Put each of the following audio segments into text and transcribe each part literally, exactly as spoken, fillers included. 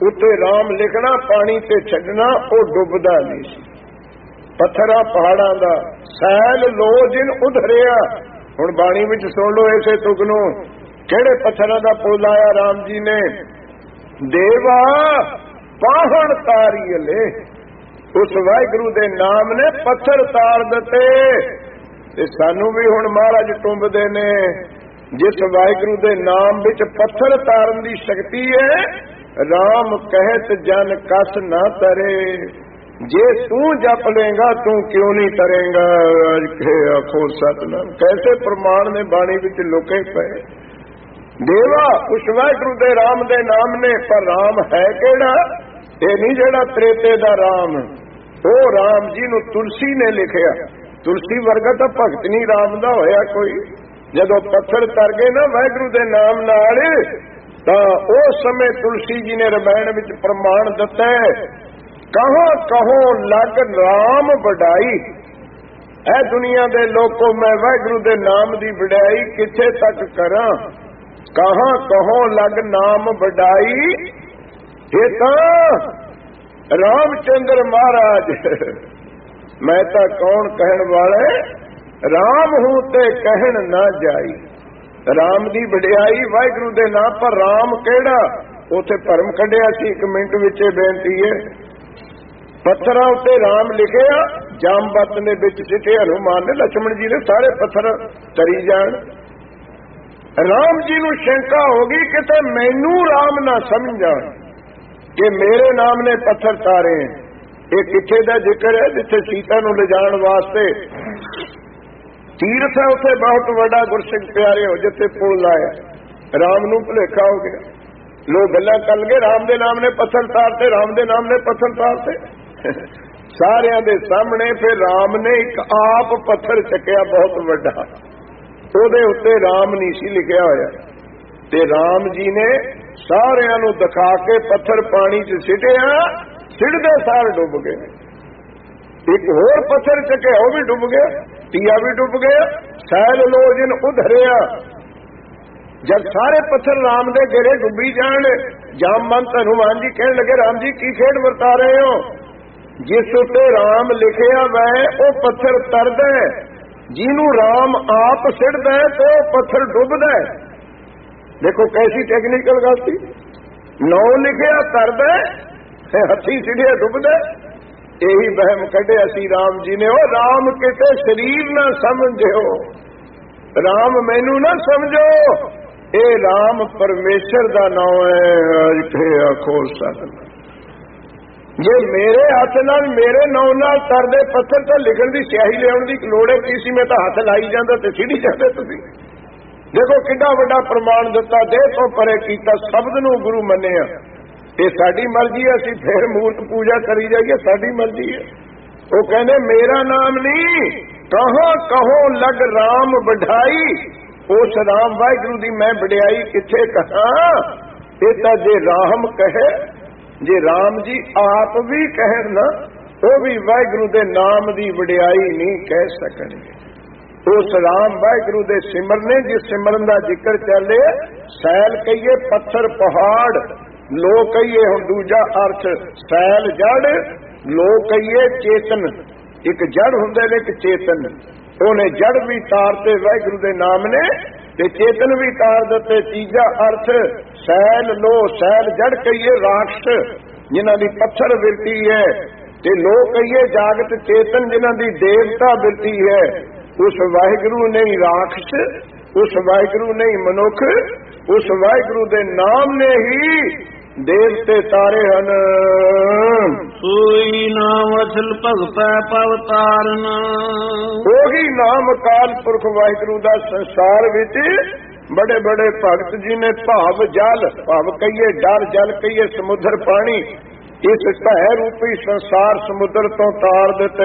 उत्ते राम लिखना, पानी ते छड्डना, वो डुबदा नहीं सी। पत्थरा पहाड़ां दा सैल लो जिन उधरिया। हुण बाणी विच सुन लो इसे तुक नूं, किहड़े पत्थरां दा पुल आया राम जी ने। देवा पाहण तारी ले, उस वाहिगुरू दे नाम ने पत्थर तार दिते। ते सानू भी हुण महाराज टुंबदे ने, जिस वाहिगुरू दे नाम विच पत्थर तारन दी शक्ति है, राम कहत जन कस ना तरे। जे तू जप लेगा तू क्यों नहीं तरेगा। आखो सतनाम, कैसे प्रमाण ने बाणी विच लुके पे। देवा उस वाहिगुरू दे राम दे नाम ने, पर राम है केड़ा? ये नहीं जेड़ा त्रेते दा राम, ओ राम जी नू तुलसी ने लिखिया। तुलसी वर्गा तो भगत नहीं राम दा होया कोई। जदों पत्थर तर गए ना वाहिगुरू दे नाम नाल, तां उस समय तुलसी जी ने रामायण विच प्रमाण दिता है, कहो कहो लग राम वडाई। ऐ दुनिया दे लोको मैं वाहिगुरू दे नाम दी वडाई किथे तक करा। कहां कहो लग नाम वडाई, ये तां रामचंद्र महाराज। मैं तां कौन कहण वाले, राम हूं ते कहण ना जाई। राम दी वडियाई वाहिगुरू दे नाम, पर राम केड़ा? उथे भरम कढिया सी। एक मिनट विच बेनती है, पत्थरां उत्ते राम लिखिया, जामवंत ने विच सिटे, हनुमान ने, लक्ष्मण जी ने, सारे पत्थर तरी जाण। राम जी नूं शंका हो गई किते मैनू राम ना समझ जाण कि मेरे नाम ने पत्थर तारे। ये किथे दा जिक्र है? जिथे सीता नूं ले जाण वास्ते तीर्थ है, उत्थे बहुत वड्डा गुरसिख प्यारे हो, जिथे पुल लाया। राम नूं भुलेखा हो गया, लोग गल्लां कर गए राम दे नाम ने पत्थर तारते, राम दे नाम ने पत्थर तारते। सारियां दे सामने फिर राम ने एक आप पत्थर चक्या बहुत वड्डा, ਉਹਦੇ ਉੱਤੇ राम नहीं सी लिखिया होया, ते राम जी ने सारियां नूं दिखा के पत्थर पानी च सिटिया, सिटदे सार डुब गए। एक होर पत्थर चक्या, वो भी डुब गया, तीया भी डुब गया। सैल लो जिन उधरिया। जब सारे पत्थर राम दे घेरे डुबी जाण, जामवंत हनुमान जी कहने लगे, राम जी की खेड वरता रहे हो? जिस उत्ते राम लिखिया वै वो पत्थर तरदा है, जिन्हों राम आप सिड़दा है तो पत्थर डुबदा है। देखो कैसी टेक्निकल गल थी। नौ लिखिया तरदा है, हथी सिड़िया डुबदा है। यही बहम कढ़िया सी राम जी ने, ओ राम किते शरीर ना समझो, राम मैनू ना समझो, ए राम परमेश्वर दा नाम है। आखो सतनाम, जे मेरे हाथ नाल मेरे नाम नाल तरदे पत्थर तो लिखण दी स्याही लियाउण दी लोड़ है की सी? मैं तो हाथ लाई जांदा ते सिड़ी जांदे तुसीं। देखो किड्डा वड्डा प्रमाण दिता, देह तो परे कीता, शब्द नूं गुरु मन्निया। ये साडी मर्जी है, असीं फिर मूर्त पूजा करी जाइए, साडी मर्जी है। वो कहंदे मेरा नाम नहीं, कहां कहो लग राम वढाई। उस राम वाहिगुरू दी मैं वडियाई किथे कहां? ये तां जे राम कहे, जे राम जी आप भी कहण ना, वो भी वाहिगुरू दे नाम दी वडियाई नहीं कह सकणगे। उस राम वाहिगुरू दे सिमरने, जिस सिमरन दा जिक्र चले, सैल कहिए पत्थर पहाड़, लो कहिए हुण दूजा अर्थ सैल जड़, लो कहिए चेतन। एक जड़ हुंदे ने, एक चेतन। उन्हें जड़ भी तारते वाहिगुरू दे नाम ने, ते चेतन भी तार दिते। तीजा अर्थ सैल लो, सैल जड़ कहिए राक्षस जिन्हां दी पत्थर बिरती है, ते लो कहिए जागत चेतन जिन्हां दी देवता बिरती है। उस वाहिगुरू ने ही राक्षस, उस वाहिगुरू ने ही मनुख, उस वाहिगुरू दे नाम ने ही देवते तारे हन। सोई नाम अचल भगतै पव तारन। ਉਹੀ नाम काल पुरख वाहिगुरू दा संसार विच बड़े बड़े भगत जी ने भाव जल, भाव कहिए डर, जल कहिए समुद्र पानी, इस भय रूपी संसार समुद्र तो तार दिते।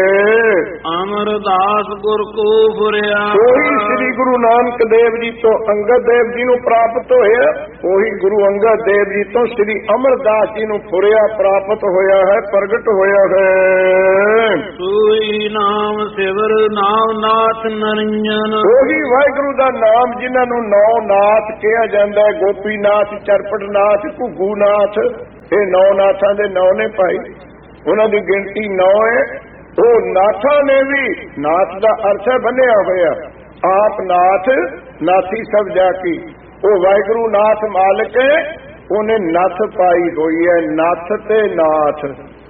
अमरदास गुर को फुरिया। ਉਹੀ श्री गुरु नानक देव जी तो अंगद देव जी ਨੂੰ ਪ੍ਰਾਪਤ ਹੋਇਆ, ਉਹੀ गुरु अंगद देव जी तो श्री अमरदास जी ਨੂੰ ਫੁਰਿਆ ਪ੍ਰਾਪਤ ਹੋਇਆ ਹੈ, ਪ੍ਰਗਟ ਹੋਇਆ ਹੈ। ਸੋਈ ਨਾਮ ਸਿਵਰ ਨਾਮ ਨਾਥ ਨਰਿੰਜਨ। ਉਹੀ ਵਾਹਿਗੁਰੂ ਦਾ ਨਾਮ ਜਿਨ੍ਹਾਂ ਨੂੰ ਨੌ ਨਾਥ ਕਿਹਾ ਜਾਂਦਾ ਹੈ, ਗੋਪੀਨਾਥ, ਚਰਪਟਨਾਥ, ਘੁੱਗੂਨਾਥ, ਇਹ ਨੌ ਨਾਥਾਂ ਦੇ ਨੌ ਨੇ ਭਾਈ, ਉਹਨਾਂ ਦੀ ਗਿਣਤੀ ਨੌ ਹੈ। ਉਹ ਨਾਥਾਂ ਨੇ ਵੀ, ਨਾਥ ਦਾ ਅਰਥ ਹੈ ਬੰਨਿਆ ਹੋਇਆ, ਆਪ ਨਾਥ ਨਾਥੀ ਸਭ ਜਾ ਕੀ। ਉਹ ਵਾਹਿਗੁਰੂ ਨਾਥ ਮਾਲਕ ਹੈ, ਉਹਨੇ ਨੱਥ ਪਾਈ ਹੋਈ ਹੈ। ਨੱਥ ਤੇ ਨਾਥ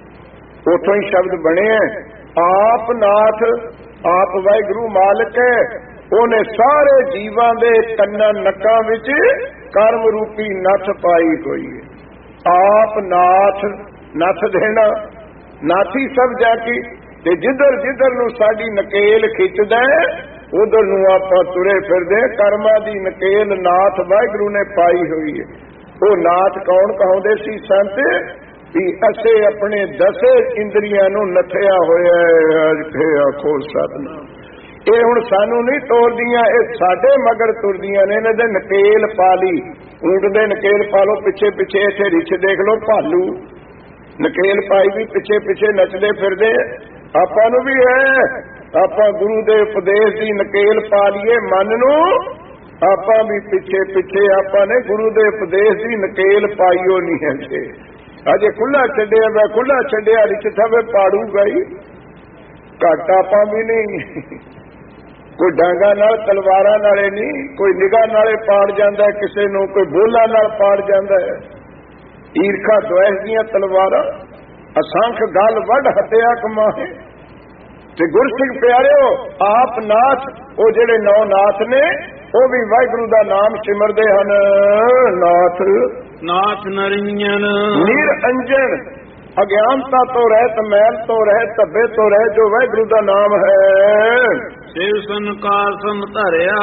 ਉੱਥੋਂ ਹੀ ਸ਼ਬਦ ਬਣੇ ਹੈ। ਆਪ ਨਾਥ, ਆਪ ਵਾਹਿਗੁਰੂ ਮਾਲਕ ਹੈ, ਉਹਨੇ ਸਾਰੇ ਜੀਵਾਂ ਦੇ ਕੰਨਾਂ ਨੱਕਾਂ ਵਿੱਚ ਕਰਮ ਰੂਪੀ ਨੱਥ ਪਾਈ ਹੋਈ ਹੈ। ਆਪ ਨਾਥ, ਨੱਥ ਦੇਣਾ, ਨਾਥੀ ਸਭ ਜਾ ਕੀ। ਤੇ ਜਿੱਧਰ ਜਿੱਧਰ ਨੂੰ ਸਾਡੀ ਨਕੇਲ ਖਿੱਚਦਾ ਉਧਰ ਨੂੰ ਆਪਾਂ ਤੁਰੇ ਫਿਰਦੇ। ਕਰਮਾਂ ਦੀ ਨਕੇਲ ਨਾਥ ਵਾਹਿਗੁਰੂ ਨੇ ਪਾਈ ਹੋਈ ਹੈ। ਉਹ ਨਾਥ ਕੌਣ ਕਹਾਉਂਦੇ ਸੀ ਸੰਤ? ਵੀ ਅਸੀਂ ਆਪਣੇ ਦਸੇ ਇੰਦਰੀਆਂ ਨੂੰ ਨੱਥਿਆ ਹੋਇਆ ਹੈ। ਆਖੋ ਸਤਿਨਾਮ। ਇਹ ਹੁਣ ਸਾਨੂੰ ਨਹੀਂ ਤੋਰਦੀਆਂ, ਇਹ ਸਾਡੇ ਮਗਰ ਤੁਰਦੀਆਂ ਨੇ। ਇਹਨਾਂ ਦੇ ਨਕੇਲ ਪਾ ਲਈ, ਊਂਟ ਦੇ ਨਕੇਲ ਪਾ ਲਓ ਪਿੱਛੇ ਪਿੱਛੇ। ਇੱਥੇ ਰਿਛ ਦੇਖ ਲਓ, ਭਾਲੂ ਨਕੇਲ ਪਾਈ ਵੀ ਪਿੱਛੇ ਪਿੱਛੇ ਨੱਚਦੇ ਫਿਰਦੇ। ਆਪਾਂ ਨੂੰ ਵੀ ਹੈ, ਆਪਾਂ ਗੁਰੂ ਦੇ ਉਪਦੇਸ਼ ਦੀ ਨਕੇਲ ਪਾ ਲਈਏ ਮਨ ਨੂੰ, ਆਪਾਂ ਵੀ ਪਿੱਛੇ ਪਿੱਛੇ। ਆਪਾਂ ਨੇ ਗੁਰੂ ਦੇ ਉਪਦੇਸ਼ ਦੀ ਨਕੇਲ ਪਾਈਓ ਨਹੀਂ ਹੈ ਜੇ ਅਜੇ ਖੁੱਲਾ ਛੱਡਿਆ। ਮੈਂ ਖੁੱਲਾ ਛੱਡਿਆ ਰਿਛ ਥਵੇ ਪਾੜੂਗਾ ਹੀ। ਘੱਟ ਆਪਾਂ ਵੀ ਨਹੀਂ, ਕੋਈ ਡਾਂਗਾ ਨਾਲ ਤਲਵਾਰਾਂ ਨਾਲੇ ਨਹੀਂ, ਕੋਈ ਨਿਗਾਹ ਨਾਲੇ ਪਾੜ ਜਾਂਦਾ ਕਿਸੇ ਨੂੰ, ਕੋਈ ਬੋਲਾਂ ਨਾਲ ਪਾੜ ਜਾਂਦਾ ਹੈ। ਈਰਖਾ ਦੁਆਇਸ਼ ਦੀਆਂ ਤਲਵਾਰਾਂ, ਅਸੰਖ ਗਲ ਵੱਢ ਹੱਤਿਆ ਕਮਾਹੇ। ਤੇ ਗੁਰਸਿੱਖ ਪਿਆਰਿਓ, ਆਪ ਨਾਥ, ਉਹ ਜਿਹੜੇ ਨੌ ਨਾਥ ਨੇ, ਉਹ ਵੀ ਵਾਹਿਗੁਰੂ ਦਾ ਨਾਮ ਸਿਮਰਦੇ ਹਨ। ਨਾਥ ਨਾਥ ਨਰਿੰਜਨ ਨਿਰੰਜਨ, ਅਗਿਆਨਤਾ ਤੋਂ ਰਹਿਤ, ਮੈਲ ਤੋਂ ਰਹਿਤ, ਧੱਬੇ ਤੋਂ ਰਹਿਤ, ਜੋ ਵਾਹਿਗੁਰੂ ਦਾ ਨਾਮ ਹੈ। ਸ਼ਿਵ ਸੰਕਾਰ ਸਮ ਧਰਿਆ।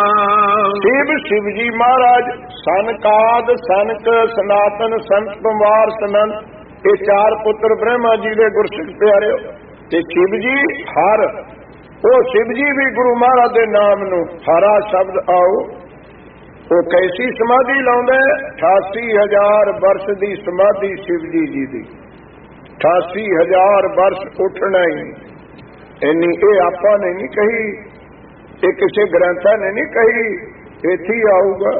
ਸ਼ਿਵ ਸ਼ਿਵ ਜੀ ਮਹਾਰਾਜ, ਸਨਕਾਦ, ਸਨਕ, ਸਨਾਤਨ, ਸੰਤ ਕੁਮਾਰ, ਸਨੰਤ, ਇਹ ਚਾਰ ਪੁੱਤਰ ਬ੍ਰਹਮਾ ਜੀ ਦੇ ਗੁਰਸਿੱਖ ਪਿਆਰਿਓ। ਤੇ ਸ਼ਿਵ ਜੀ ਹਰ, ਉਹ ਸ਼ਿਵ ਜੀ ਵੀ ਗੁਰੂ ਮਹਾਰਾਜ ਦੇ ਨਾਮ ਨੂੰ ਹਰਾ ਸ਼ਬਦ ਆਓ। ਉਹ ਕੈਸੀ ਸਮਾਧੀ ਲਾਉਂਦਾ? ਅਠਾਸੀ ਹਜ਼ਾਰ ਵਰਸ਼ ਦੀ ਸਮਾਧੀ ਸ਼ਿਵ ਜੀ ਜੀ ਦੀ। ਅਠਾਸੀ ਹਜ਼ਾਰ ਵਰਸ਼ ਉੱਠਣਾ ਹੀ ਇੰਨੀ, ਇਹ ਆਪਾਂ ਨੇ ਨਹੀਂ ਕਹੀ, ਇਹ ਕਿਸੇ ਗ੍ਰੰਥਾਂ ਨੇ ਨਹੀਂ ਕਹੀ, ਇੱਥੇ ਹੀ ਆਊਗਾ।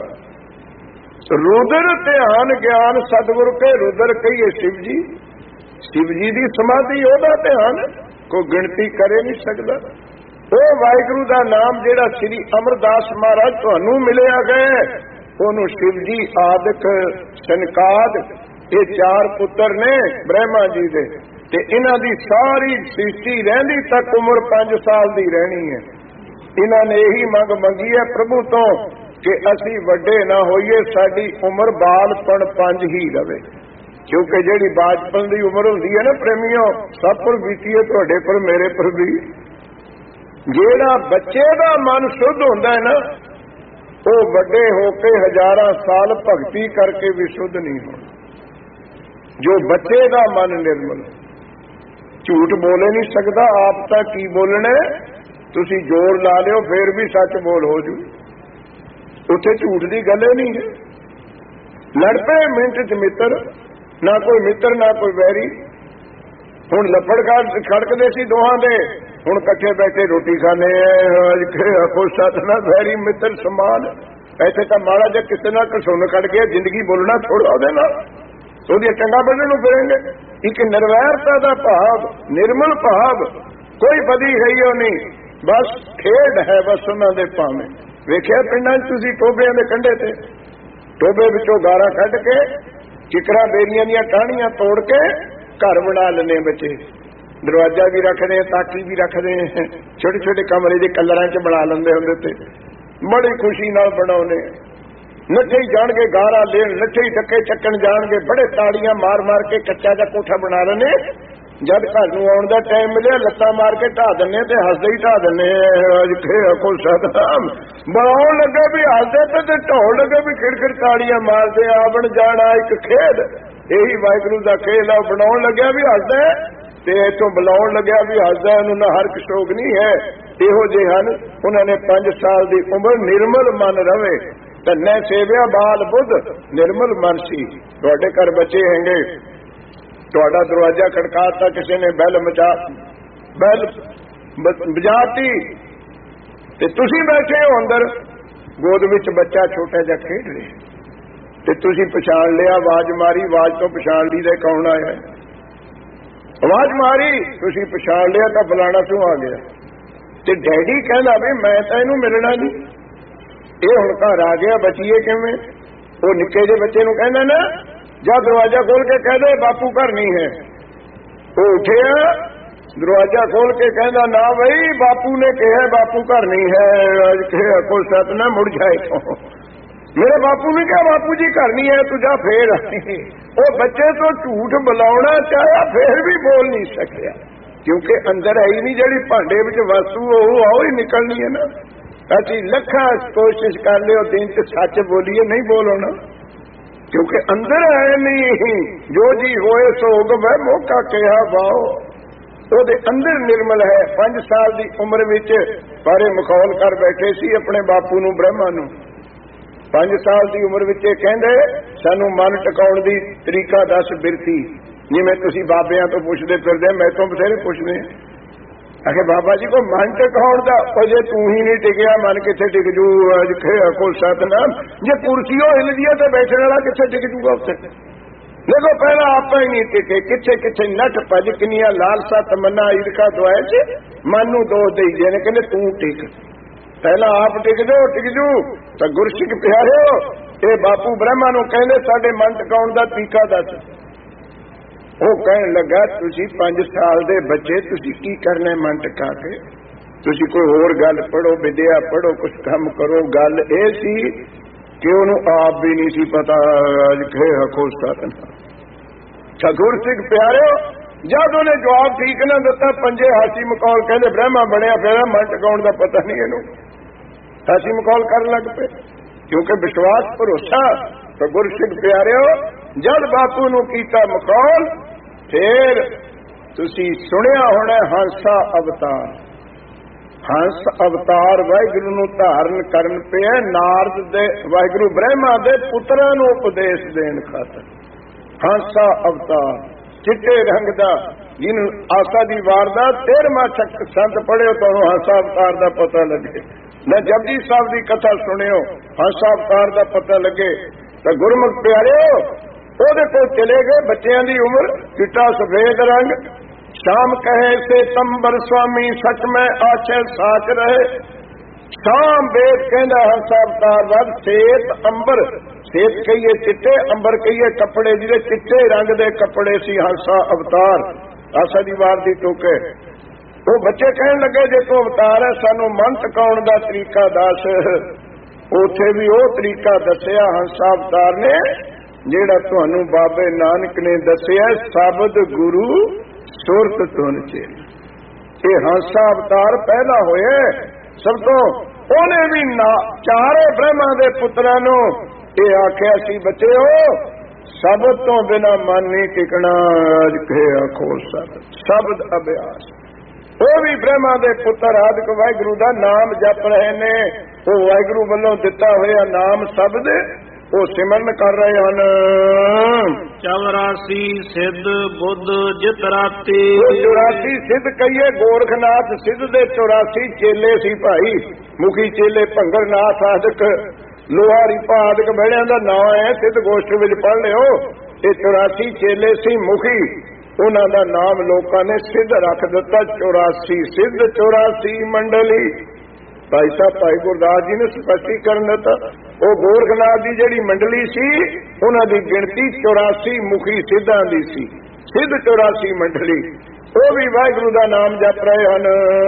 ਰੁਦਰ ਧਿਆਨ ਗਿਆਨ ਸਤਿਗੁਰ ਕੇ ਰੁਦਰ ਕਹੀਏ ਸ਼ਿਵ ਜੀ। ਸ਼ਿਵ ਜੀ ਦੀ ਸਮਾਧੀ, ਉਹਦਾ ਧਿਆਨ ਕੋਈ ਗਿਣਤੀ ਕਰੇ ਨਹੀਂ ਸਕਦਾ। ਉਹ ਵਾਹਿਗੁਰੂ ਦਾ ਨਾਮ ਜਿਹੜਾ ਸ੍ਰੀ ਅਮਰਦਾਸ ਮਹਾਰਾਜ ਤੁਹਾਨੂੰ ਮਿਲਿਆ ਗਏ, ਉਹਨੂੰ ਸ਼ਿਵ ਜੀ ਆਦਿਕ, ਸਨਕਾਦ, ਇਹ ਚਾਰ ਪੁੱਤਰ ਨੇ ਬ੍ਰਹਮਾ ਜੀ ਦੇ। ਤੇ ਇਹਨਾਂ ਦੀ ਸਾਰੀ ਸ੍ਰਿਸ਼ਟੀ ਰਹਿੰਦੀ ਤੱਕ ਉਮਰ ਪੰਜ ਸਾਲ ਦੀ ਰਹਿਣੀ ਹੈ। ਇਹਨਾਂ ਨੇ ਇਹੀ ਮੰਗ ਮੰਗੀ ਹੈ ਪ੍ਰਭੂ ਤੋਂ ਕਿ ਅਸੀਂ ਵੱਡੇ ਨਾ ਹੋਈਏ, ਸਾਡੀ ਉਮਰ ਬਾਲਪਣ ਪੰਜ ਹੀ ਰਵੇ। ਕਿਉਂਕਿ ਜਿਹੜੀ ਬਾਜਪਨ ਦੀ ਉਮਰ ਹੁੰਦੀ ਹੈ ਨਾ ਪ੍ਰੇਮੀਓ, ਸਭ ਪਰ ਬੀਤੀ ਹੈ, ਤੁਹਾਡੇ ਪਰ ਮੇਰੇ ਪਰ ਵੀ। ਜਿਹੜਾ ਬੱਚੇ ਦਾ ਮਨ ਸ਼ੁੱਧ ਹੁੰਦਾ ਹੈ ਨਾ, ਉਹ ਵੱਡੇ ਹੋ ਕੇ ਹਜ਼ਾਰਾਂ ਸਾਲ ਭਗਤੀ ਕਰਕੇ ਵੀ ਸ਼ੁੱਧ ਨਹੀਂ ਹੋਣਾ। ਜੋ ਬੱਚੇ ਦਾ ਮਨ ਨਿਰਮਲ, ਝੂਠ ਬੋਲੇ ਨਹੀਂ ਸਕਦਾ, ਆਪ ਤਾਂ ਕੀ ਬੋਲਣਾ, ਤੁਸੀਂ ਜ਼ੋਰ ਲਾ ਲਿਓ ਫੇਰ ਵੀ ਸੱਚ ਬੋਲ ਹੋ ਜੂ। ਉੱਥੇ ਝੂਠ ਦੀ ਗੱਲ ਹੀ ਨਹੀਂ ਹੈ। ਲੜ ਪਏ ਮਿੰਟ ਚ ਮਿੱਤਰ, ਨਾ ਕੋਈ ਮਿੱਤਰ ਨਾ ਕੋਈ ਵੈਰੀ। ਹੁਣ ਲੱਫੜ ਖੜਕਦੇ ਸੀ ਦੋਹਾਂ ਦੇ, ਹੁਣ ਇਕੱਠੇ ਬੈਠੇ ਰੋਟੀ ਖਾਣੇ। ਆਖੋ ਸਤਿਨਾਮ, ਵੈਰੀ ਮਿੱਤਰ ਸਮਾਨ। ਇੱਥੇ ਤਾਂ ਮਾੜਾ ਜਿਹਾ ਕਿਸੇ ਨਾਲ ਘਸੁੰਨ ਕੱਢ ਗਿਆ, ਜ਼ਿੰਦਗੀ ਬੋਲਣਾ ਥੋੜਾ ਉਹਦੇ ਨਾਲ, ਉਹਦੀਆਂ ਚੰਗਾ ਵੱਢਣ ਨੂੰ ਫਿਰੇਂਗੇ। ਇੱਕ ਨਿਰਵੈਰਤਾ ਦਾ ਭਾਵ, ਨਿਰਮਲ ਭਾਵ, ਕੋਈ ਬਦੀ ਹੈ ਹੀ ਉਹ ਨਹੀਂ, ਬਸ ਖੇਡ ਹੈ ਬਸ ਉਹਨਾਂ ਦੇ ਭਾਵੇਂ। ਵੇਖਿਆ ਪਿੰਡਾਂ 'ਚ ਤੁਸੀਂ ਟੋਬਿਆਂ ਦੇ ਕੰਢੇ ਤੇ, ਟੋਬੇ ਵਿੱਚੋਂ ਗਾਰਾਂ ਕੱਢ ਕੇ, ਚਿਕਰਾਂ ਬੇਰੀਆਂ ਦੀਆਂ ਟਾਹਣੀਆਂ ਤੋੜ ਕੇ ਘਰ ਬਣਾ ਲੈਂਦੇ ਬੱਚੇ। ਦਰਵਾਜ਼ਾ ਵੀ ਰੱਖਦੇ, ਤਾਕੀ ਵੀ ਰੱਖਦੇ, ਛੋਟੇ ਛੋਟੇ ਕਮਰੇ ਦੇ ਕਲਰਾਂ 'ਚ ਬਣਾ ਲੈਂਦੇ ਹੁੰਦੇ ਤੇ ਬੜੀ ਖੁਸ਼ੀ ਨਾਲ ਬਣਾਉਣੇ। ਨੱਠੇ ਹੀ ਜਾਣਗੇ ਗਾਰਾ ਲੈਣ, ਨੱਠੇ ਹੀ ਟੱਕੇ ਚੱਕਣ ਜਾਣਗੇ, ਬੜੇ ਤਾੜੀਆਂ ਮਾਰ ਮਾਰ ਕੇ ਕੱਚਾ ਜਿਹਾ ਕੋਠਾ ਬਣਾ ਲੈਣੇ। ਜਦ ਘਰ ਨੂੰ ਆਉਣ ਦਾ ਟਾਈਮ ਮਿਲਿਆ, ਲੱਤਾਂ ਮਾਰ ਕੇ ਢਾ ਦਿੰਨੇ ਤੇ ਹੱਸਦੇ ਹੀ ਢਾ ਦਿੰਨੇ। ਅੱਜ ਖੇ ਸਤਨਾਮ, ਬਣਾਉਣ ਲੱਗੇ ਵੀ ਹੱਸਦੇ ਤੇ ਤੇ ਢਾਉਣ ਲੱਗੇ ਵੀ ਖਿੜਖਿੜ ਤਾੜੀਆਂ ਮਾਰਦੇ। ਆਵਣ ਜਾਣਾ ਇੱਕ ਖੇਡ, ਇਹੀ ਵਾਹਿਗੁਰੂ ਦਾ ਖੇਲ ਆ। ਬਣਾਉਣ ਲੱਗਿਆ ਵੀ ਹੱਸਦਾ ਤੇ ਇੱਥੋਂ ਬੁਲਾਉਣ ਲੱਗਿਆ ਵੀ ਹੱਸਦਾ। ਉਹਨੂੰ ਨਾ ਹਰਕ ਸ਼ੋਕ ਨਹੀਂ ਹੈ। ਇਹੋ ਜਿਹੇ ਹਨ, ਉਹਨਾਂ ਨੇ ਪੰਜ ਸਾਲ ਦੀ ਉਮਰ ਨਿਰਮਲ ਮਨ ਰਵੇ। ਧੰਨੇ ਸੇਵਿਆ ਬਾਲ ਬੁੱਧ, ਨਿਰਮਲ ਮਨ ਸੀ। ਤੁਹਾਡੇ ਘਰ ਬੱਚੇ ਹੈਗੇ, ਤੁਹਾਡਾ ਦਰਵਾਜ਼ਾ ਖੜਕਾਤਾ ਕਿਸੇ ਨੇ, ਬੈਲ ਮਚਾ ਬੈਲ ਵਜਾਤੀ ਤੇ ਤੁਸੀਂ ਬੈਠੇ ਹੋ ਅੰਦਰ, ਗੋਦ ਵਿੱਚ ਬੱਚਾ ਛੋਟਾ ਜਿਹਾ ਖੇਡ ਰਿਹਾ। ਤੇ ਤੁਸੀਂ ਪਛਾਣ ਲਿਆ, ਆਵਾਜ਼ ਮਾਰੀ, ਆਵਾਜ਼ ਤੋਂ ਪਛਾਣ ਲਈ ਦੇ ਕੌਣ ਆਇਆ। ਆਵਾਜ਼ ਮਾਰੀ, ਤੁਸੀਂ ਪਛਾਣ ਲਿਆ ਤਾਂ ਫਲਾਣਾ ਕਿਉਂ ਆ ਗਿਆ। ਤੇ ਡੈਡੀ ਕਹਿੰਦਾ ਵੀ ਮੈਂ ਤਾਂ ਇਹਨੂੰ ਮਿਲਣਾ ਨਹੀਂ, ਇਹ ਹੁਣ ਘਰ ਆ ਗਿਆ, ਬਚੀਏ ਕਿਵੇਂ। ਉਹ ਨਿੱਕੇ ਜਿਹੇ ਬੱਚੇ ਨੂੰ ਕਹਿੰਦਾ ਨਾ, ਜਾਂ ਦਰਵਾਜ਼ਾ ਖੋਲ ਕੇ ਕਹਿ ਦੇ ਬਾਪੂ ਘਰ ਨਹੀਂ ਹੈ। ਉਹ ਉੱਠਿਆ, ਦਰਵਾਜ਼ਾ ਖੋਲ ਕੇ ਕਹਿੰਦਾ ਨਾ ਬਈ ਬਾਪੂ ਨੇ ਕਿਹਾ ਬਾਪੂ ਘਰ ਨਹੀਂ ਹੈ, ਅੱਜ ਕਿਹਾ ਕੋਈ ਸਤ ਨਾ ਮੁੜ ਜਾਏ ਤੋਂ, ਮੇਰੇ ਬਾਪੂ ਨੇ ਕਿਹਾ ਬਾਪੂ ਜੀ ਘਰ ਨਹੀਂ ਹੈ, ਤੂੰ ਜਾ ਫੇਰ। ਉਹ ਬੱਚੇ ਤੋਂ ਝੂਠ ਬੁਲਾਉਣਾ ਚਾਹਿਆ, ਫੇਰ ਵੀ ਬੋਲ ਨਹੀਂ ਸਕਿਆ, ਕਿਉਂਕਿ ਅੰਦਰ ਹੈ ਹੀ ਨਹੀਂ ਜਿਹੜੀ ਭਾਂਡੇ ਵਿੱਚ ਵਸਤੂ ਉਹ ਆਓ ਹੀ ਨਿਕਲਣੀ ਹੈ ਨਾ। ਅਸੀਂ ਲੱਖਾਂ ਕੋਸ਼ਿਸ਼ ਕਰ ਲਿਓ ਦਿਨ ਚ ਸੱਚ ਬੋਲੀਏ, ਨਹੀਂ ਬੋਲਣਾ, ਕਿਉਂਕਿ ਅੰਦਰ ਹੈ ਨਹੀਂ। ਜੋ ਜੀ ਹੋਏ ਸੋ ਹੁਕਮ ਹੈ, ਮੌਕਾ ਕਿਹਾ ਵਾਓ, ਉਹਦੇ ਅੰਦਰ ਨਿਰਮਲ ਹੈ। ਪੰਜ ਸਾਲ ਦੀ ਉਮਰ ਵਿੱਚ ਸਾਰੇ ਮਖੌਲ ਕਰ ਬੈਠੇ ਸੀ ਆਪਣੇ ਬਾਪੂ ਨੂੰ, ਬ੍ਰਹਮਾ ਨੂੰ। ਪੰਜ ਸਾਲ ਦੀ ਉਮਰ ਵਿੱਚ ਇਹ ਕਹਿੰਦੇ ਸਾਨੂੰ ਮਨ ਟਿਕਾਉਣ ਦੀ ਤਰੀਕਾ ਦੱਸ ਬਿਰਤੀ, ਜਿਵੇਂ ਤੁਸੀਂ ਬਾਬਿਆਂ ਤੋਂ ਪੁੱਛਦੇ ਫਿਰਦੇ, ਮੈਂ ਤੋਂ ਬਥੇਰੇ ਪੁੱਛਦੇ। ਆਖੇ ਬਾਬਾ ਜੀ ਕੋ ਮਨ ਟਿਕਾਉਣ ਦਾ, ਉਹ ਜੇ ਤੂੰ ਹੀ ਨਹੀਂ ਟਿਕਿਆ ਮਨ ਕਿੱਥੇ ਟਿਕ ਜੂ। ਅੱਜ ਕੋ ਸਤਨਾਮ, ਜੇ ਕੁਰਸੀ ਉਹ ਹਿੱਲ ਗਈ ਤੇ ਬੈਠਣ ਵਾਲਾ ਕਿੱਥੇ ਟਿਕ ਜੂਗਾ ਉੱਥੇ। ਦੇਖੋ ਪਹਿਲਾਂ ਆਪਾਂ ਹੀ ਨਹੀਂ ਟਿਕੇ, ਕਿੱਥੇ ਕਿੱਥੇ ਨੱਠ ਭੱਜ, ਕਿੰਨੀਆਂ ਲਾਲਸਾ ਤਮੰਨਾ ਈਰਖਾ ਦੁਆਏ ਚ ਮਨ ਨੂੰ ਦੋਸ਼ ਦੇਈ ਜੇ ਨੇ, ਕਹਿੰਦੇ ਤੂੰ ਟਿਕ, ਪਹਿਲਾਂ ਆਪ ਟਿਕ ਜਾਓ, ਟਿਕ ਜੂ। ਤਾਂ ਗੁਰਸਿੱਖ ਪਿਆਰਿਓ, ਇਹ ਬਾਪੂ ਬ੍ਰਹਮਾ ਨੂੰ ਕਹਿੰਦੇ ਸਾਡੇ ਮਨ ਟਿਕਾਉਣ ਦਾ ਤਰੀਕਾ ਦੱਸ। ਉਹ ਕਹਿਣ ਲੱਗਾ ਤੁਸੀਂ ਪੰਜ ਸਾਲ ਦੇ ਬੱਚੇ, ਤੁਸੀਂ ਕੀ ਕਰਨਾ ਮਨ ਟਿਕਾ ਕੇ, ਤੁਸੀਂ ਕੋਈ ਹੋਰ ਗੱਲ ਪੜੋ, ਵਿਦਿਆ ਪੜੋ, ਕੁਛ ਕੰਮ ਕਰੋ। ਗੱਲ ਇਹ ਸੀ ਕਿ ਉਹਨੂੰ ਆਪ ਵੀ ਨਹੀਂ ਸੀ ਪਤਾ। ਅੱਜ ਖੇ ਹਕੋ ਸਤਨਾਮ। ਗੁਰਸਿੱਖ ਪਿਆਰਿਓ, ਜਦ ਉਹਨੇ ਜਵਾਬ ਠੀਕ ਨਾ ਦਿੱਤਾ, ਪੰਜੇ ਹਾਸੀ ਮਖੌਲ ਕਹਿੰਦੇ ਬ੍ਰਹਮਾ ਬਣਿਆ ਫਿਰ ਮਨ ਟਿਕਾਉਣ ਦਾ ਪਤਾ ਨਹੀਂ ਇਹਨੂੰ, ਹਾਸੀ ਮਖੌਲ ਕਰਨ ਲੱਗ ਪਏ, ਕਿਉਂਕਿ ਵਿਸ਼ਵਾਸ ਭਰੋਸਾ। ਤਾਂ ਗੁਰਸਿੱਖ ਪਿਆਰਿਓ, ਜਦ ਬਾਪੂ ਨੂੰ ਕੀਤਾ ਮਖੌਲ, ਫਿਰ ਤੁਸੀਂ ਸੁਣਿਆ ਹੋਣਾ ਹੰਸਾ ਅਵਤਾਰ। ਹੰਸ ਅਵਤਾਰ ਵਾਹਿਗੁਰੂ ਨੂੰ ਧਾਰਨ ਕਰਨ ਪਿਆ ਨਾਰਦ ਦੇ, ਵਾਹਿਗੁਰੂ ਬ੍ਰਹਮਾ ਦੇ ਪੁੱਤਰਾਂ ਨੂੰ ਉਪਦੇਸ਼ ਦੇਣ ਖਾਤਰ। ਹੰਸਾ ਅਵਤਾਰ ਚਿੱਟੇ ਰੰਗ ਦਾ, ਜਿਹਨੂੰ ਆਸਾ ਦੀ ਵਾਰ ਦਾ ਤੇਰਵਾਂ ਸੰਤ ਪੜ੍ਹਿਓ ਤੁਹਾਨੂੰ ਹੰਸਾ ਅਵਤਾਰ ਦਾ ਪਤਾ ਲੱਗੇ, ਨਾ ਜਪਜੀ ਸਾਹਿਬ ਦੀ ਕਥਾ ਸੁਣਿਓ ਹੰਸਾ ਅਵਤਾਰ ਦਾ ਪਤਾ ਲੱਗੇ। ਤਾਂ ਗੁਰਮੁਖ ਪਿਆਰਿਓ, ਉਹਦੇ ਕੋਲ ਚਲੇ ਗਏ, ਬੱਚਿਆਂ ਦੀ ਉਮਰ, ਚਿੱਟਾ ਸਫੇਦ ਰੰਗ। ਸ਼ਾਮ ਕਹੇ ਸੇ ਤੰਬਰ ਸੁਆਮੀ, ਸੱਚ ਮੈਂ ਆਛੇ ਸਾਚ ਰਹੇ। ਸ਼ਾਮ ਵੇਦ ਕਹਿੰਦਾ ਹੰਸਾ ਅਵਤਾਰ ਵੱਲ, ਸੇਤ ਅੰਬਰ, ਸੇਤ ਕਹੀਏ ਚਿੱਟੇ, ਅੰਬਰ ਕਹੀਏ ਕੱਪੜੇ, ਜਿਹਦੇ ਚਿੱਟੇ ਰੰਗ ਦੇ ਕੱਪੜੇ ਸੀ ਹੰਸਾ ਅਵਤਾਰ, ਆਸਾ ਦੀ ਵਾਰ ਦੀ ਟੋਕੇ। ਉਹ ਬੱਚੇ ਕਹਿਣ ਲੱਗੇ ਜੇ ਤੂੰ ਅਵਤਾਰ ਹੈ ਸਾਨੂੰ ਮਨ ਟਿਕਾਉਣ ਦਾ ਤਰੀਕਾ ਦੱਸ। ਉੱਥੇ ਵੀ ਉਹ ਤਰੀਕਾ ਦੱਸਿਆ ਹੰਸਾ ਅਵਤਾਰ ਨੇ ਜਿਹੜਾ ਤੁਹਾਨੂੰ ਬਾਬੇ ਨਾਨਕ ਨੇ ਦੱਸਿਆ, ਸ਼ਬਦ ਗੁਰੂ ਸੁਰਤ ਧੁਨ ਚ। ਇਹ ਹੰਸਾ ਅਵਤਾਰ ਪਹਿਲਾ ਹੋਇਆ ਸਭ ਤੋਂ। ਉਹਨੇ ਵੀ ਨਾ ਚਾਰੇ ਬ੍ਰਹਮਾ ਦੇ ਪੁੱਤਰਾਂ ਨੂੰ ਇਹ ਆਖਿਆ ਸੀ ਬੱਚਿਓ, ਸ਼ਬਦ ਤੋਂ ਬਿਨਾ ਮਨ ਨਹੀਂ ਟਿਕਣਾ। ਅੱਜ ਕੇ ਆਖੋ ਸ਼ਬਦ ਅਭਿਆਸ। ਉਹ ਵੀ ਬ੍ਰਹਮਾ ਦੇ ਪੁੱਤਰ ਆਦਿਕ ਵਾਹਿਗੁਰੂ ਦਾ ਨਾਮ ਜਪ ਰਹੇ ਨੇ। ਉਹ ਵਾਹਿਗੁਰੂ ਵੱਲੋਂ ਦਿੱਤਾ ਹੋਇਆ ਨਾਮ ਸ਼ਬਦ ਉਹ ਸਿਮਰਨ ਕਰ ਰਹੇ ਹਨ। ਚੌਰਾਸੀ ਸਿੱਧ ਬੁੱਧ ਜਿਤ ਰਾਤੀ। ਚੌਰਾਸੀ ਸਿੱਧ ਕਹੀਏ, ਗੋਰਖਨਾਥ ਸਿੱਧ ਦੇ ਚੌਰਾਸੀ ਚੇਲੇ ਸੀ ਭਾਈ। ਮੁਖੀ ਚੇਲੇ ਭੰਗਰਨਾਥ ਆਦਿਕ, ਲੋਹਾ ਰੀਪਾ ਆਦਿਕ ਬਹਿੜਿਆਂ ਦਾ ਨਾਂ ਹੈ, ਸਿੱਧ ਗੋਸ਼ਟ ਵਿੱਚ ਪੜ੍ਹ ਲਿਓ। ਇਹ ਚੌਰਾਸੀ ਚੇਲੇ ਸੀ ਮੁਖੀ, ਉਹਨਾਂ ਦਾ ਨਾਮ ਲੋਕਾਂ ਨੇ ਸਿੱਧ ਰੱਖ ਦਿੱਤਾ। ਚੌਰਾਸੀ ਸਿੱਧ, ਚੌਰਾਸੀ ਮੰਡਲੀ। ਭਾਈ ਸਾਹਿਬ ਭਾਈ ਗੁਰਦਾਸ ਜੀ ਨੇ ਸਪਸ਼ਟੀਕਰਨ ਦਿੱਤਾ। ਉਹ ਗੋਰਖਨਾਥ ਦੀ ਜਿਹੜੀ ਮੰਡਲੀ ਸੀ, ਉਹਨਾਂ ਦੀ ਗਿਣਤੀ ਚੌਰਾਸੀ ਮੁਖੀ ਸਿੱਧਾਂ ਦੀ ਸੀ। ਸਿੱਧ ਚੌਰਾਸੀ ਮੰਡਲੀ, ਉਹ ਵੀ ਵਾਹਿਗੁਰੂ ਦਾ ਨਾਮ ਜਪ ਰਹੇ ਹਨ।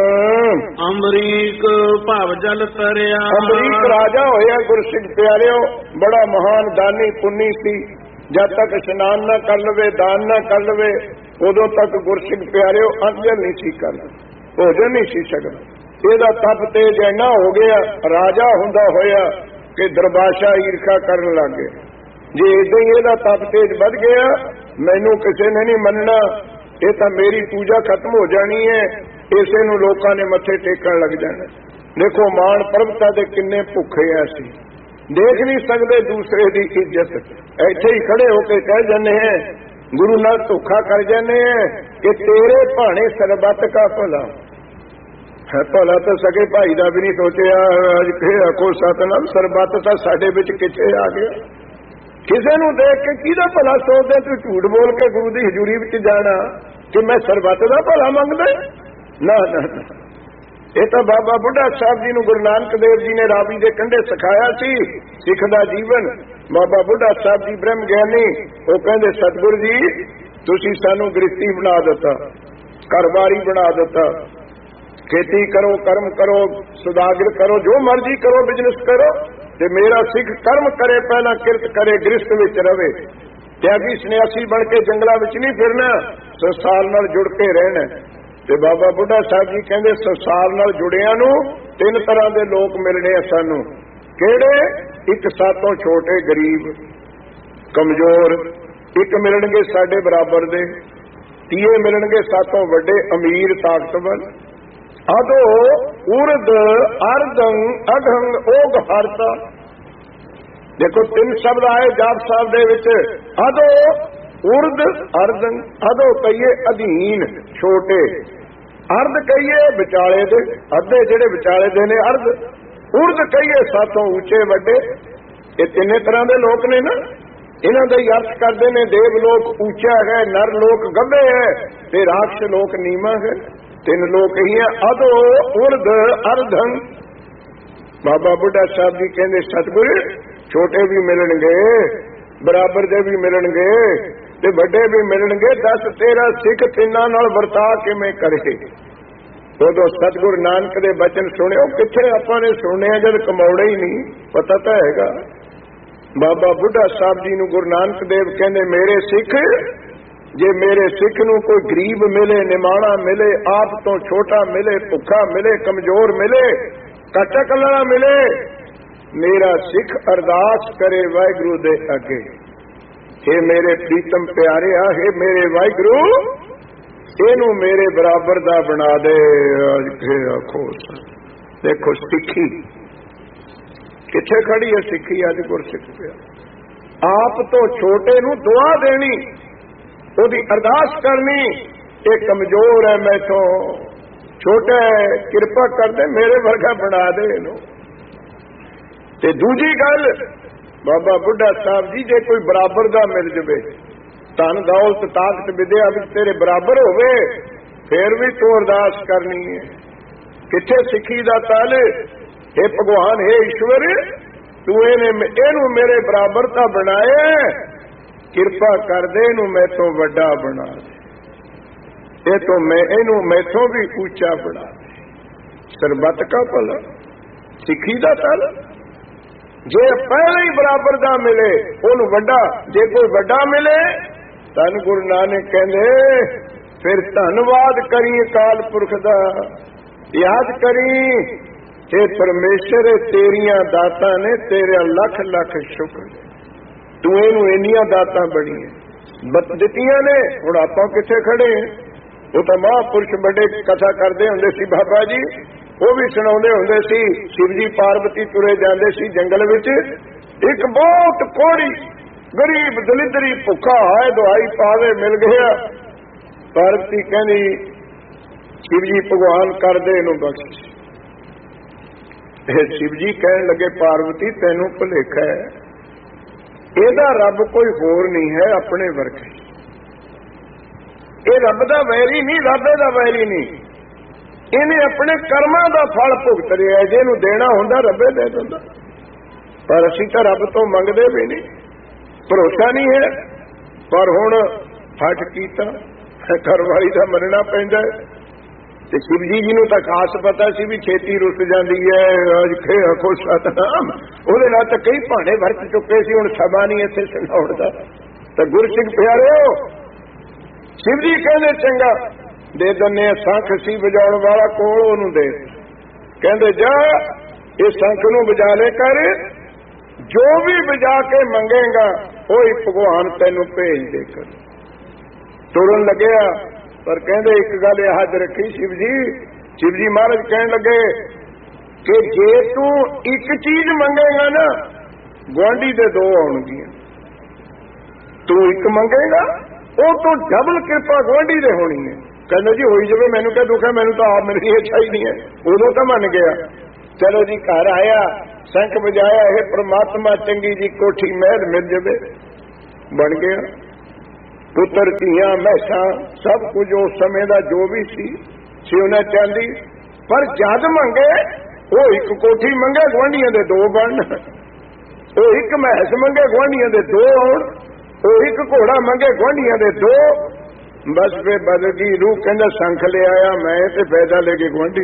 ਅੰਬਰੀਕ ਭਵ ਜਲ ਤਰਿਆ। ਅੰਬਰੀਕ ਰਾਜਾ ਹੋਇਆ ਗੁਰਸਿੱਖ ਪਿਆਰਿਓ, ਬੜਾ ਮਹਾਨ ਦਾਨੀ ਪੁੰਨੀ ਸੀ। ਜਦ ਤੱਕ ਇਸ਼ਨਾਨ ਨਾ ਕਰ ਲਵੇ, ਦਾਨ ਨਾ ਕਰ ਲਵੇ, ਉਦੋਂ ਤੱਕ ਗੁਰਸਿੱਖ ਪਿਆਰਿਓ ਅੰਜਲ ਨਹੀਂ ਸੀ ਕਰਨਾ, ਭੋਜਨ ਨਹੀਂ ਸੀ ਸਕਦਾ। ਇਹਦਾ ਤਪ ਤੇਜ ਇੰਨਾ ਹੋ ਗਿਆ, ਰਾਜਾ ਹੁੰਦਾ ਹੋਇਆ ਕਿ ਦਰਬਾਸ਼ਾ ਈਰਖਾ ਕਰਨ ਲੱਗ ਗਏ। ਜੇ ਏਦਾਂ ਹੀ ਇਹਦਾ ਤਪ ਤੇਜ ਵੱਧ ਗਿਆ, ਮੈਨੂੰ ਕਿਸੇ ਨੇ ਨਹੀਂ ਮੰਨਣਾ, ਇਹ ਤਾਂ ਮੇਰੀ ਪੂਜਾ ਖਤਮ ਹੋ ਜਾਣੀ ਹੈ, ਇਸੇ ਨੂੰ ਲੋਕਾਂ ਨੇ ਮੱਥੇ ਟੇਕਣ ਲੱਗ ਜਾਣਾ। ਦੇਖੋ ਮਾਣ ਪ੍ਰਭਤਾ ਦੇ ਕਿੰਨੇ ਭੁੱਖੇ ਆ ਸੀ, ਦੇਖ ਨਹੀਂ ਸਕਦੇ ਦੂਸਰੇ ਦੀ ਇੱਜ਼ਤ। ਇੱਥੇ ਹੀ ਖੜੇ ਹੋ ਕੇ ਕਹਿ ਜਾਂਦੇ ਹੈ, ਗੁਰੂ ਨਾਲ ਧੋਖਾ ਕਰ ਜਾਂਦੇ ਹੈ ਕਿ ਤੇਰੇ ਭਾਣੇ ਸਰਬੱਤ ਕਾ ਭਲਾ ਹੈ। ਭਲਾ ਤਾਂ ਸਕੇ ਭਾਈ ਦਾ ਵੀ ਨਹੀਂ ਸੋਚਿਆ। ਅੱਜ ਫੇਰ ਆਖੋ ਸਤਨਾਮ, ਸਰਬੱਤ ਤਾਂ ਸਾਡੇ ਵਿੱਚ ਕਿੱਥੇ ਆ ਗਿਆ। ਕਿਸੇ ਨੂੰ ਦੇਖ ਕੇ ਕਿਹਦਾ ਭਲਾ ਸੋਚਦੇ ਤੂੰ ਝੂਠ ਬੋਲ ਕੇ ਗੁਰੂ ਦੀ ਹਜ਼ੂਰੀ ਵਿੱਚ ਜਾਣਾ ਕਿ ਮੈਂ ਸਰਬੱਤ ਦਾ ਭਲਾ ਮੰਗਦਾ? ਨਾ ਨਾ ਨਾ, ਇਹ ਤਾਂ ਬਾਬਾ ਬੁੱਢਾ ਸਾਹਿਬ ਜੀ ਨੂੰ ਗੁਰੂ ਨਾਨਕ ਦੇਵ ਜੀ ਨੇ ਰਾਵੀ ਦੇ ਕੰਢੇ ਸਿਖਾਇਆ ਸੀ ਸਿੱਖ ਦਾ ਜੀਵਨ। ਬਾਬਾ ਬੁੱਢਾ ਸਾਹਿਬ ਜੀ ਬ੍ਰਹਮ ਗਿਆਨੀ, ਉਹ ਕਹਿੰਦੇ ਸਤਿਗੁਰੂ ਜੀ ਤੁਸੀਂ ਸਾਨੂੰ ਗ੍ਰਸਤੀ ਬਣਾ ਦਿੱਤਾ, ਘਰਬਾਰੀ ਬਣਾ ਦਿੱਤਾ, ਖੇਤੀ ਕਰੋ, ਕਰਮ ਕਰੋ, ਸੁਦਾਗਰ ਕਰੋ, ਜੋ ਮਰਜ਼ੀ ਕਰੋ, ਬਿਜ਼ਨਸ ਕਰੋ, ਤੇ ਮੇਰਾ ਸਿੱਖ ਕਰਮ ਕਰੇ, ਪਹਿਲਾਂ ਕਿਰਤ ਕਰੇ, ਗ੍ਰਸਤ ਵਿੱਚ ਰਵੇ, ਤਿਆਗੀ ਸੰਨਿਆਸੀ ਬਣ ਕੇ ਜੰਗਲਾਂ ਵਿੱਚ ਨਹੀਂ ਫਿਰਨਾ, ਸੰਸਾਰ ਨਾਲ ਜੁੜ ਕੇ ਰਹਿਣਾ। ਤੇ ਬਾਬਾ ਬੁੱਢਾ ਸਾਹਿਬ ਜੀ ਕਹਿੰਦੇ ਸੰਸਾਰ ਨਾਲ ਜੁੜਿਆਂ ਨੂੰ ਤਿੰਨ ਤਰ੍ਹਾਂ ਦੇ ਲੋਕ ਮਿਲਣੇ ਆ ਸਾਨੂੰ। ਕਿਹੜੇ? ਇੱਕ ਸਾਤੋਂ ਛੋਟੇ ਗਰੀਬ ਕਮਜ਼ੋਰ, ਇੱਕ ਮਿਲਣਗੇ ਸਾਡੇ ਬਰਾਬਰ ਦੇ, ਤੀਏ ਮਿਲਣਗੇ ਸਾਤੋਂ ਵੱਡੇ ਅਮੀਰ ਤਾਕਤਵਰ, ਅਧੋ ਉਰਦ ਅਰਦੰ ਅਢੰਗ ਓਗ ਹਰਤਾ। ਦੇਖੋ ਤਿੰਨ ਸ਼ਬਦ ਆਏ ਜਾਪ ਸਾਹਿਬ ਦੇ ਵਿੱਚ, ਅਧੋ ਉਰਦ ਅਰਦੰ, ਅਧੋ ਕਹੀਏ ਅਧੀਨ ਛੋਟੇ, ਅਰਧ ਕਹੀਏ ਵਿਚਾਲੇ ਦੇ, ਅੱਧੇ ਜਿਹੜੇ ਵਿਚਾਲੇ ਦੇ ਨੇ ਅਰਧ, ਉਰਦ ਕਹੀਏ ਸਾਤੋਂ ਉੱਚੇ ਵੱਡੇ। ਇਹ ਤਿੰਨੇ ਤਰ੍ਹਾਂ ਦੇ ਲੋਕ ਨੇ ਨਾ, ਇਹਨਾਂ ਦਾ ਹੀ ਅਰਥ ਕਰਦੇ ਨੇ ਦੇਵ ਲੋਕ ਉੱਚਾ ਹੈ, ਨਰ ਲੋਕ ਗੱਭੇ ਹੈ, ਤੇ ਰਾਖਸ਼ ਲੋਕ ਨੀਵਾਂ ਹੈ। ਤਿੰਨ ਲੋਕ ਹੀ ਹੈ, ਅਧੋ ਉਰਦ ਅਰਧੰ। ਬਾਬਾ ਬੁੱਢਾ ਸਾਹਿਬ ਜੀ ਕਹਿੰਦੇ ਸਤਿਗੁਰ ਛੋਟੇ ਵੀ ਮਿਲਣਗੇ, ਬਰਾਬਰ ਦੇ ਵੀ ਮਿਲਣਗੇ, ਤੇ ਵੱਡੇ ਵੀ ਮਿਲਣਗੇ, ਦੱਸ ਤੇਰਾ ਸਿੱਖ ਤਿੰਨਾਂ ਨਾਲ ਵਰਤਾ ਕਿਵੇਂ ਕਰੇ? ਉਦੋਂ ਸਤਿਗੁਰ ਨਾਨਕ ਦੇ ਬਚਨ ਸੁਣਿਓ, ਕਿੱਥੇ ਆਪਾਂ ਨੇ ਸੁਣਿਆ ਜਦ ਕਮਾਉਣਾ ਹੀ ਨਹੀਂ, ਪਤਾ ਤਾਂ ਹੈਗਾ। ਬਾਬਾ ਬੁੱਢਾ ਸਾਹਿਬ ਜੀ ਨੂੰ ਗੁਰੂ ਨਾਨਕ ਦੇਵ ਕਹਿੰਦੇ ਮੇਰੇ ਸਿੱਖ, ਜੇ ਮੇਰੇ ਸਿੱਖ ਨੂੰ ਕੋਈ ਗਰੀਬ ਮਿਲੇ, ਨਿਮਾਣਾ ਮਿਲੇ, ਆਪ ਤੋਂ ਛੋਟਾ ਮਿਲੇ, ਭੁੱਖਾ ਮਿਲੇ, ਕਮਜ਼ੋਰ ਮਿਲੇ, ਕੱਚਾ ਕੱਲਾ ਮਿਲੇ, ਮੇਰਾ ਸਿੱਖ ਅਰਦਾਸ ਕਰੇ ਵਾਹਿਗੁਰੂ ਦੇ ਅੱਗੇ, हे ਮੇਰੇ ਪ੍ਰੀਤਮ ਪਿਆਰਿਆ, हे ਮੇਰੇ ਵਾਹਿਗੁਰੂ ਇਹਨੂੰ ਮੇਰੇ ਬਰਾਬਰ ਦਾ ਬਣਾ ਦੇ। ਆਖੋ ਦੇਖੋ ਸਿੱਖੀ ਕਿੱਥੇ ਖੜੀ ਹੈ, ਸਿੱਖੀ ਅੱਜ ਗੁਰਸਿੱਖ ਪਿਆ, ਆਪ ਤੋਂ ਛੋਟੇ ਨੂੰ ਦੁਆ ਦੇਣੀ, ਉਹਦੀ ਅਰਦਾਸ ਕਰਨੀ, ਇਹ ਕਮਜ਼ੋਰ ਹੈ, ਮੈਥੋਂ ਛੋਟਾ ਹੈ, ਕਿਰਪਾ ਕਰਦੇ ਮੇਰੇ ਵਰਗਾ ਬਣਾ ਦੇ ਇਹਨੂੰ। ਤੇ ਦੂਜੀ ਗੱਲ, ਬਾਬਾ ਬੁੱਢਾ ਸਾਹਿਬ ਜੀ ਜੇ ਕੋਈ ਬਰਾਬਰ ਦਾ ਮਿਲ ਜਵੇ, ਧਨ ਦੌਲਤ ਤਾਕਤ ਵਿਦਿਆ ਵਿੱਚ ਤੇਰੇ ਬਰਾਬਰ ਹੋਵੇ, ਫੇਰ ਵੀ ਤੂੰ ਅਰਦਾਸ ਕਰਨੀ ਹੈ। ਕਿੱਥੇ ਸਿੱਖੀ ਦਾ ਤਲ? हे ਭਗਵਾਨ, हे ਈਸ਼ਵਰ, ਤੂੰ ਇਹਨੇ ਇਹਨੂੰ ਮੇਰੇ ਬਰਾਬਰ ਤਾਂ ਬਣਾਇਆ, ਕਿਰਪਾ ਕਰਦੇ ਇਹਨੂੰ ਮੈਥੋਂ ਵੱਡਾ ਬਣਾ ਦੇ, ਇਹ ਤੋਂ ਮੈਂ ਇਹਨੂੰ ਮੈਥੋਂ ਵੀ ਉੱਚਾ ਬਣਾ ਦੇ। ਸਰਬੱਤ ਕਾ ਭਲਾ, ਸਿੱਖੀ ਦਾ ਤਲ। ਜੇ ਪਹਿਲੇ ਹੀ ਬਰਾਬਰ ਦਾ ਮਿਲੇ ਉਹਨੂੰ ਵੱਡਾ, ਜੇ ਕੋਈ ਵੱਡਾ ਮਿਲੇ, ਧੰਨ ਗੁਰੂ ਨਾਨਕ ਕਹਿੰਦੇ ਫਿਰ ਧੰਨਵਾਦ ਕਰੀ ਅਕਾਲ ਪੁਰਖ ਦਾ, ਯਾਦ ਕਰੀ हे ਪਰਮੇਸ਼ਰ ਤੇਰੀਆਂ ਦਾਤਾਂ ਨੇ, ਤੇਰੇ ਲੱਖ ਲੱਖ ਸ਼ੁਕਰ, ਤੂੰ ਇਹਨੂੰ ਇੰਨੀਆਂ ਦਾਤਾਂ ਬੜੀਆਂ ਦਿੱਤੀਆਂ ਨੇ। ਹੁਣ ਆਪਾਂ ਕਿੱਥੇ ਖੜੇ? ਉਹ ਤਾਂ ਮਹਾਂਪੁਰਸ਼ ਵੱਡੇ ਕਥਾ ਕਰਦੇ ਹੁੰਦੇ ਸੀ ਬਾਬਾ ਜੀ, ਉਹ ਵੀ ਸੁਣਾਉਂਦੇ ਹੁੰਦੇ ਸੀ, ਸ਼ਿਵ ਜੀ ਪਾਰਵਤੀ ਤੁਰੇ ਜਾਂਦੇ ਸੀ ਜੰਗਲ ਵਿੱਚ, ਇੱਕ ਬਹੁਤ ਕੋੜੀ ਗਰੀਬ ਦਲਿਦਰੀ ਭੁੱਖਾ ਹੈ, ਦਵਾਈ ਪਾਵੇ ਮਿਲ ਗਿਆ, ਪਾਰਵਤੀ ਕਹਿੰਦੀ ਸ਼ਿਵ ਜੀ ਭਗਵਾਨ ਕਰਦੇ ਇਹਨੂੰ ਬਖਸ਼। ਇਹ ਸ਼ਿਵ ਜੀ ਕਹਿਣ ਲੱਗੇ ਪਾਰਵਤੀ ਤੈਨੂੰ ਭੁਲੇਖਾ ਹੈ, ਇਹਦਾ ਰੱਬ ਕੋਈ ਹੋਰ ਨਹੀਂ ਹੈ ਆਪਣੇ ਵਰਗੇ, ਇਹ ਰੱਬ ਦਾ ਵੈਰੀ ਨਹੀਂ, ਰੱਬ ਦਾ ਵੈਰੀ ਨਹੀਂ, ਇਹਨੇ ਆਪਣੇ ਕਰਮਾਂ ਦਾ ਫਲ ਭੁਗਤ ਰਿਹਾ, ਜਿਹਨੂੰ ਦੇਣਾ ਹੁੰਦਾ ਰੱਬੇ ਦੇ ਦਿੰਦਾ, ਪਰ ਅਸੀਂ ਤਾਂ ਰੱਬ ਤੋਂ ਮੰਗਦੇ ਵੀ ਨਹੀਂ, ਭਰੋਸਾ ਨਹੀਂ ਹੈ। ਪਰ ਹੁਣ ਹੱਠ ਕੀਤਾ, ਘਰਵਾਲੀ ਦਾ ਮੰਨਣਾ ਪੈਂਦਾ। ਤੇ ਸ਼ਿਵ ਜੀ ਜੀ ਨੂੰ ਤਾਂ ਖਾਸ ਪਤਾ ਸੀ ਵੀ ਛੇਤੀ ਰੁੱਸ ਜਾਂਦੀ ਹੈ, ਅੱਜ ਖੇ ਆਖੋ ਸਤਨਾਮ, ਉਹਦੇ ਨਾਲ ਤਾਂ ਕਈ ਭਾਂਡੇ ਵਰਤ ਚੁੱਕੇ ਸੀ, ਹੁਣ ਸਮਾਂ ਨਹੀਂ ਇੱਥੇ ਸੁਣਾਉਣ ਦਾ। ਤਾਂ ਗੁਰਸਿੱਖ ਪਿਆਰਿਓ, ਸ਼ਿਵ ਜੀ ਕਹਿੰਦੇ ਚੰਗਾ ਦੇ ਦਿੰਦੇ ਆ, ਸ਼ੰਖ ਸੀ ਵਜਾਉਣ ਵਾਲਾ ਕੋਲ, ਉਹਨੂੰ ਦੇ, ਕਹਿੰਦੇ ਜਾ ਇਹ ਸ਼ੰਖ ਨੂੰ ਵਜਾ ਲੈ ਕਰ, ਜੋ ਵੀ ਵਜਾ ਕੇ ਮੰਗੇਗਾ ਉਹੀ ਭਗਵਾਨ ਤੈਨੂੰ ਭੇਜ ਦੇ ਕਰ। ਤੁਰਨ ਲੱਗਿਆ, ਪਰ ਕਹਿੰਦੇ ਇੱਕ ਗੱਲ ਯਾਦ ਰੱਖੀ ਸ਼ਿਵ ਜੀ, ਸ਼ਿਵ ਜੀ ਮਹਾਰਾਜ ਕਹਿਣ ਲੱਗੇ ਕਿ ਜੇ ਤੂੰ ਇੱਕ ਚੀਜ਼ ਮੰਗੇਗਾ ਨਾ, ਗੁਆਂਢੀ ਦੇ ਦੋ ਆਉਣਗੀਆਂ, ਤੂੰ ਇੱਕ ਮੰਗੇਗਾ ਉਹ ਤੋਂ ਡਬਲ ਕਿਰਪਾ ਗੁਆਂਢੀ ਦੇ ਹੋਣੀ ਹੈ। ਕਹਿੰਦਾ ਜੀ ਹੋਈ ਜਾਵੇ, ਮੈਨੂੰ ਕਿਆ ਦੁੱਖ ਹੈ, ਮੈਨੂੰ ਤਾਂ ਆਪ ਮਿਲਣੀ ਚਾਹੀਦੀ ਹੈ। ਉਦੋਂ ਤਾਂ ਮੰਨ ਗਿਆ। ਚਲੋ ਜੀ ਘਰ ਆਇਆ, शंख बजाया, हे परमात्मा चंगी जी कोठी महल मिल जावे, बन गया। पुत्र धीआं मैसां सब कुछ उस समय का जो भी सी उन्हें चाहती, पर जद मंगे वो एक कोठी मंगे गुआढ़ियां दे दो बन, वो एक महस मंगे गुआढ़ियां दे दो आउण, वो एक घोड़ा मंगे गुआढ़ियां दे दो। बस वे बदल गई रूह, कहंदा संख ले आया मैं ते पैदा ले के गुआढ़ी।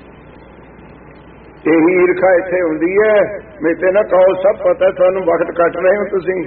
यही ईर्खा इत्थे हुंदी है। मेरे ना कहो, सब पता तुहानूं वक्त कट रहे हो तुसीं,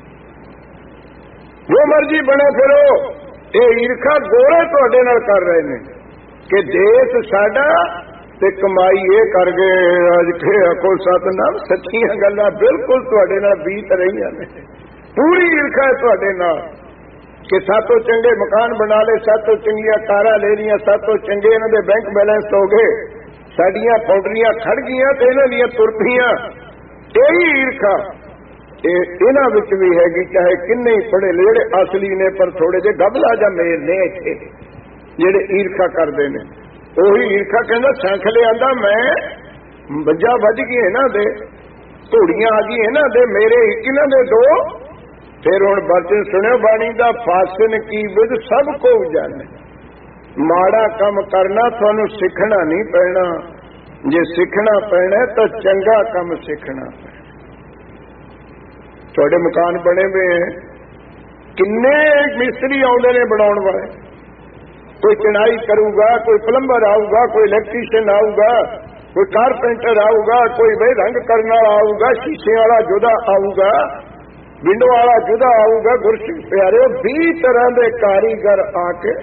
जो मर्जी बने फिरो, ये ईर्खा गोरे तुहाडे नाल कर रहे ने कि देश साडा ते कमाई ये कर गए। अज के आखो सतनाम, सच्चियां गल्लां बिल्कुल तुहाडे नाल बीत रहीआं ने। पूरी ईर्खा है तुहाडे नाल कि सातों चंगे मकान बना ले, सातों चंगियां कारां ले लिया, सातों चंगे इन्हां दे बैंक बैलेंस हो गए, साडियां पाउडरियां खड़ गईयां ते इन्हां दियां तुर पईयां। यही ईर्खा इन्हां विच भी हैगी, चाहे किन्ने ही पढ़े जेड़े असली ने पर थोड़े जे गबला जा मेल ने इत्थे जेड़े ईर्खा करदे ने। ਉਹੀ ਈਰਖਾ ਕਹਿੰਦਾ ਸੰਖ ਲਿਆਂਦਾ ਮੈਂ, ਵੱਜਾ ਵੱਜ ਗਈ ਇਹਨਾਂ ਦੇ, ਘੋੜੀਆਂ ਆ ਗਈ ਇਹਨਾਂ ਦੇ, ਮੇਰੇ ਇੱਕ ਇਹਨਾਂ ਦੇ ਦੋ। ਫਿਰ ਹੁਣ ਬਚਨ ਸੁਣਿਓ ਬਾਣੀ ਦਾ, ਫਾਸਨ ਕੀ ਵਿਦ ਸਭ ਕੋ ਜਾਣੇ। ਮਾੜਾ ਕੰਮ ਕਰਨਾ ਤੁਹਾਨੂੰ ਸਿੱਖਣਾ ਨਹੀਂ ਪੈਣਾ, ਜੇ ਸਿੱਖਣਾ ਪੈਣਾ ਤਾਂ ਚੰਗਾ ਕੰਮ ਸਿੱਖਣਾ ਪੈਣਾ। ਤੁਹਾਡੇ ਮਕਾਨ ਬਣੇ ਹੋਏ ਹੈ, ਕਿੰਨੇ ਮਿਸਤਰੀ ਆਉਂਦੇ ਨੇ ਬਣਾਉਣ ਵਾਲੇ, कोई चिनाई करूगा, कोई प्लम्बर आऊगा, कोई इलेक्ट्रीशियन आऊगा, कोई कारपेंटर आऊगा, कोई भाई रंग करने वाला आऊगा, शीशे वाला जुदा आऊगा, विंडो वाला जुदा आऊगा। गुरसिख प्यारे बीस तरह के कारीगर आके।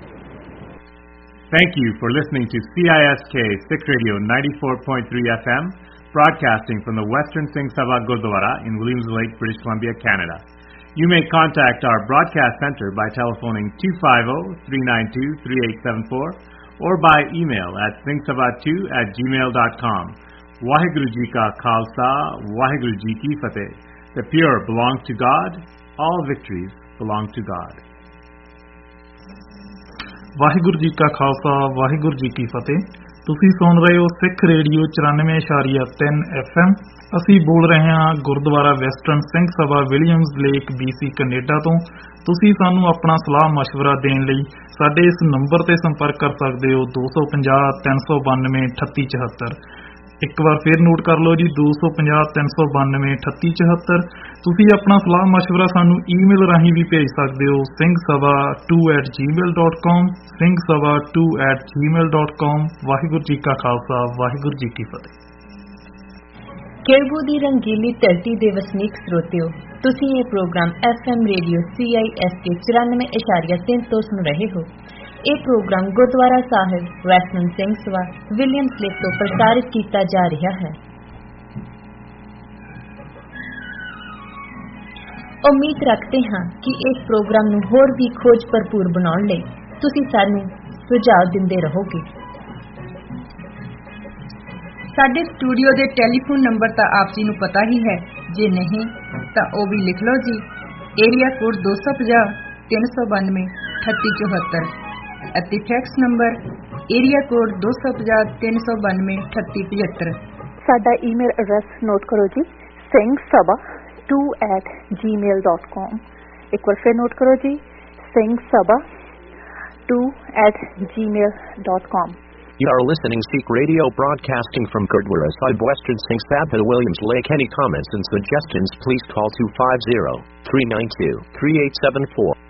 Thank you for listening to C I S K Sikh Radio ninety-four point three F M, broadcasting from the Western Singh Sabha Gurdwara in Williams Lake, British Columbia, Canada. You may contact our broadcast center by telephoning two five zero, three nine two, three eight seven four or by email at singh sabha two at gmail dot com. Waheguru Ji Ka Khalsa, Waheguru Ji Ki Fateh. The pure belong to God, all victories belong to God. Waheguru ji ਕਾ ਖਾਲਸਾ, ਵਾਹਿਗੁਰੂ ਜੀ ਕੀ ਫਤਿਹ। ਤੁਸੀਂ ਸੁਣ ਰਹੇ ਹੋ ਸਿੱਖ radio ਚੁਰਾਨਵੇਂ ਇਸ਼ਾਰੀਆ ਤਿੰਨ F M. ਅਸੀਂ ਬੋਲ ਰਹੇ ਹਾਂ Gurdwara western Singh Sabha Williams lake BC Canada ਤੋਂ। ਤੁਸੀਂ ਸਾਨੂੰ ਆਪਣਾ ਸਲਾਹ ਮਸ਼ਵਰਾ ਦੇਣ ਲਈ ਸਾਡੇ ਇਸ ਨੰਬਰ ਤੇ ਸੰਪਰਕ ਕਰ ਸਕਦੇ ਹੋ, ਦੋ ਸੌ ਪੰਜਾਹ ਤਿੰਨ ਸੌ ਬਾਨਵੇਂ ਅਠੱਤੀ ਚੁਹੱਤਰ। ਇੱਕ ਵਾਰ ਫਿਰ ਨੋਟ ਕਰ ਲਓ ਜੀ, ਦੋ ਸੌ ਪੰਜਾਹ ਤਿੰਨ ਸੌ ਬਾਨਵੇਂ ਅਠੱਤੀ ਚੁਹੱਤਰ। ਤੁਸੀਂ ਆਪਣਾ ਸਲਾਹ ਮਸ਼ਵਰਾ ਸਾਨੂੰ ਈਮੇਲ ਰਾਹੀਂ ਵੀ ਭੇਜ ਸਕਦੇ ਹੋ, Singh Sabha to at Gmail dot com, Singh Sabha to at Gmail dot com. Waheguru ji ਕਾ ਖਾਲਸਾ, ਵਾਹਿਗੁਰੂ ਜੀ ਕੀ ਫਤਿਹ। ਕੇਰਬੂ ਦੀ ਰੰਗੀਲੀ ਧਰਤੀ ਦੇ ਵਸਨੀਕ ਸਰੋਤਿਓ, ਤੁਸੀਂ ਇਹ programme F M radio C I S K ਚੁਰਾਨਵੇਂ ਇਸ਼ਾਰੀਆ ਤਿੰਨ ਤੋਂ ਸੁਣ ਰਹੇ ਹੋ। ਇਹ ਪ੍ਰੋਗਰਾਮ ਗੁਰਦੁਆਰਾ ਸਾਹਿਬ western Singh Sabha Williams lake ਤੋਂ ਪ੍ਰਸਾਰਿਤ ਕੀਤਾ ਜਾ ਰਿਹਾ ਹੈ। ਉਮੀਦ ਰੱਖਦੇ ਹਾਂ ਕਿ ਇਸ ਪ੍ਰੋਗਰਾਮ ਨੂੰ ਹੋਰ ਵੀ ਖੋਜ ਭਰਪੂਰ ਬਣਾਉਣ ਲਈ ਤੁਸੀਂ ਸਾਨੂੰ ਸੁਝਾਅ ਦਿੰਦੇ ਰਹੋਗੇ। ਸਾਡੇ ਸਟੂਡੀਓ ਦੇ ਟੈਲੀਫੋਨ ਨੰਬਰ ਤਾਂ ਆਪ ਜੀ ਨੂੰ ਪਤਾ ਹੀ ਹੈ, ਜੇ ਨਹੀਂ ਤਾਂ ਉਹ ਵੀ ਲਿਖ ਲਓ ਜੀ। ਏਰੀਆ ਕੋਡ ਦੋ ਸੌ ਪੰਜਾਹ ਤਿੰਨ ਸੌ ਬਾਨਵੇਂ ਅਠੱਤੀ ਚੁਹੱਤਰ ਅਤੇ ਫੈਕਸ ਨੰਬਰ ਏਰੀਆ ਕੋਡ ਦੋ ਸੌ ਪੰਜਾਹ ਤਿੰਨ ਸੌ ਬਾਨਵੇਂ ਅਠੱਤੀ ਪਝੱਤਰ। ਸਾਡਾ ਈਮੇਲ ਐਡਰੈਸ ਨੋਟ ਕਰੋ ਜੀ, Singh Sabha to at Gmail dot com. ਇੱਕ ਵਾਰ ਫਿਰ ਨੋਟ ਕਰੋ ਜੀ, Singh Sabha to at Gmail dot com. You are listening Sikh Radio broadcasting from Gurdwara Sahib, Western Singh Sabha, Williams Lake. Any comments and suggestions, please call two five zero, three nine two, three eight seven four.